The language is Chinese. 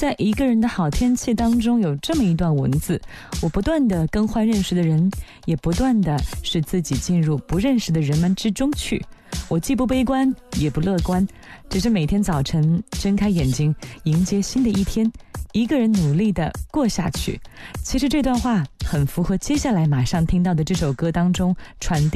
在一个人的好天气当中有这么一段文字：我不断地更换认识的人，也不断地使自己进入不认识的人们之中去。我既不悲观也不乐观，只是每天早晨睁开眼睛迎接新的一天，一个人努力地过下去。其实这段话很符合接下来马上听到的这首歌当中传递